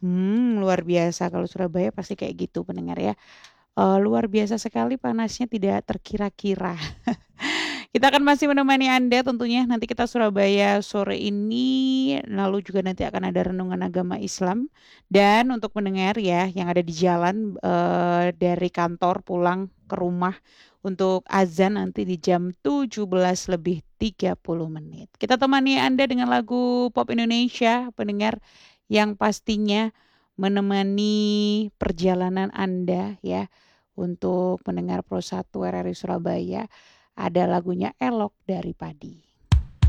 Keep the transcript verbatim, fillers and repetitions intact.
Hmm, luar biasa kalau Surabaya pasti kayak gitu pendengar ya. Eee, luar biasa sekali panasnya tidak terkira-kira. Kita akan masih menemani Anda tentunya nanti kita Surabaya sore ini, lalu juga nanti akan ada renungan agama Islam. Dan untuk pendengar ya yang ada di jalan, eee, dari kantor pulang ke rumah untuk azan nanti di jam tujuh belas lebih tiga puluh menit. Kita temani Anda dengan lagu pop Indonesia pendengar, yang pastinya menemani perjalanan Anda ya, untuk mendengar Pro satu R R I Surabaya, ada lagunya Elok dari Padi.